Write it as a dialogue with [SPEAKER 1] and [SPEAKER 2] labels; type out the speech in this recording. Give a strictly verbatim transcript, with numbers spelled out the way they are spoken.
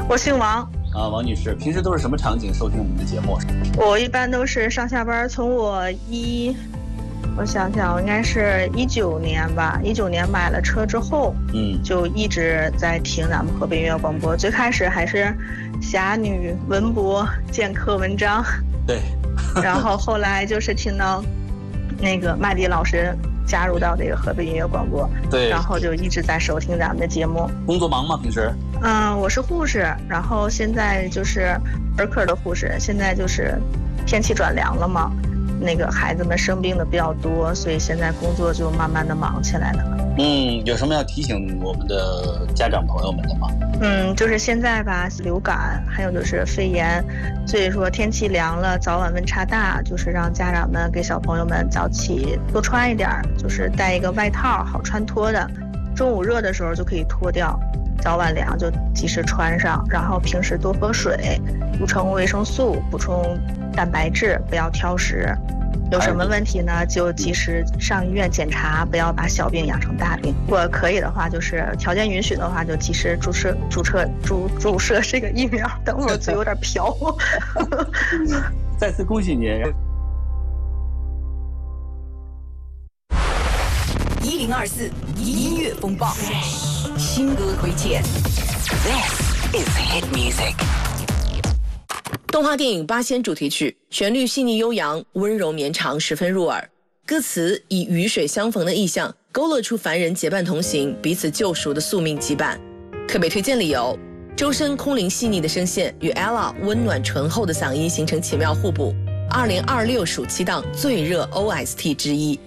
[SPEAKER 1] 我姓王
[SPEAKER 2] 啊，王女士，平时都是什么场景收听我们的节目？
[SPEAKER 1] 我一般都是上下班，从我一，我想想，我应该是一九年吧，一九年买了车之后，
[SPEAKER 2] 嗯，
[SPEAKER 1] 就一直在听咱们河北音乐广播。最开始还是侠女、文博、剑客文章，
[SPEAKER 2] 对，
[SPEAKER 1] 然后后来就是听到那个麦迪老师加入到这个河北音乐广播，
[SPEAKER 2] 对，
[SPEAKER 1] 然后就一直在收听咱们的节目。
[SPEAKER 2] 工作忙吗？平时？
[SPEAKER 1] 嗯，我是护士，然后现在就是儿科的护士。现在就是天气转凉了嘛，那个孩子们生病的比较多，所以现在工作就慢慢的忙起来了。
[SPEAKER 2] 嗯，有什么要提醒我们的家长朋友们的吗？
[SPEAKER 1] 嗯，就是现在吧，流感还有就是肺炎，所以说天气凉了，早晚温差大，就是让家长们给小朋友们早起多穿一点，就是带一个外套，好穿脱的。中午热的时候就可以脱掉，早晚凉就及时穿上。然后平时多喝水，补充维生素，补充蛋白质，不要挑食。有什么问题呢，就及时上医院检查，不要把小病养成大病。如果可以的话，就是条件允许的话，就及时注射注射注注射这个疫苗。等会儿嘴有点瓢。
[SPEAKER 2] 再次恭喜您。
[SPEAKER 3] 一零二四音乐风暴，新歌推荐。This is hit music。
[SPEAKER 4] 动画电影《八仙》主题曲，旋律细腻悠扬，温柔绵长，十分入耳。歌词以雨水相逢的意象，勾勒出凡人结伴同行、彼此救赎的宿命羁绊。特别推荐理由：周深空灵细腻的声线与 Ella 温暖醇厚的嗓音形成奇妙互补。二零二六暑期档最热 O S T 之一。